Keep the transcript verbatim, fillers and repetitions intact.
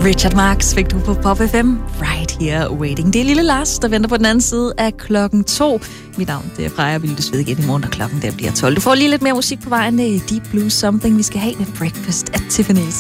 Richard Marx fik du på Pop F M, right here waiting. Det er lille Lars, der venter på den anden side af klokken to. Mit navn det er Freja, vil du svede igen i morgen, og klokken der bliver tolv. Du får lige lidt mere musik på vejen. Det er Deep Blue Something, vi skal have med Breakfast at Tiffany's.